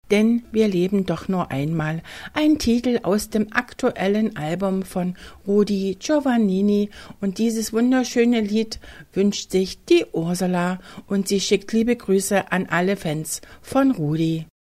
Denn wir leben doch nur einmal. Ein Titel aus dem aktuellen Album von Rudi Giovannini. Und dieses wunderschöne Lied wünscht sich die Ursula und sie schickt liebe Grüße an alle Fans von Rudi.